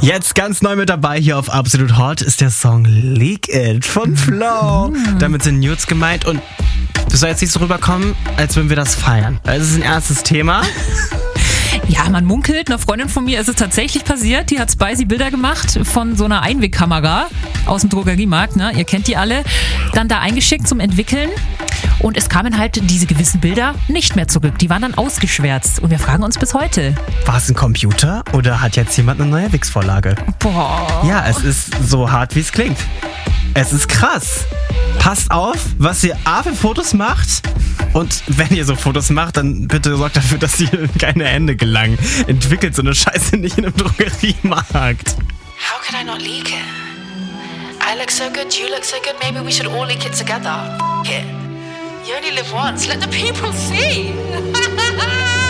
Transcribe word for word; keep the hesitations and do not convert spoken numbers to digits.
Jetzt ganz neu mit dabei hier auf Absolut Hot ist der Song Leak It von Flo. Mm. Damit sind Nudes gemeint und du soll jetzt nicht so rüberkommen, als würden wir das feiern. Es ist ein ernstes Thema. Ja, man munkelt, einer Freundin von mir ist es tatsächlich passiert. Die hat spicy Bilder gemacht von so einer Einwegkamera aus dem Drogeriemarkt. Ne? Ihr kennt die alle. Dann da eingeschickt zum Entwickeln. Und es kamen halt diese gewissen Bilder nicht mehr zurück. Die waren dann ausgeschwärzt. Und wir fragen uns bis heute. War es ein Computer oder hat jetzt jemand eine neue Wix-Vorlage? Boah. Ja, es ist so hart, wie es klingt. Es ist krass. Passt auf, was ihr A für Fotos macht. Und wenn ihr so Fotos macht, dann bitte sorgt dafür, dass sie in keine Hände gelangen. Entwickelt so eine Scheiße nicht in einem Drogeriemarkt. How could I not leak it? I look so good, you look so good, maybe we should all leak it together. F- it. You only live once, let the people see.